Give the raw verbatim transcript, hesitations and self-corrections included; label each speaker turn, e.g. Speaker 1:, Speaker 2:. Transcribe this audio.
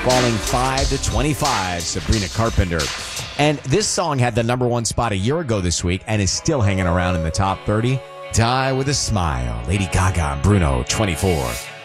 Speaker 1: falling five to twenty-five, Sabrina Carpenter. And this song had the number one spot a year ago this week and is still hanging around in the top thirty. Die with a Smile, Lady Gaga and Bruno, twenty-four.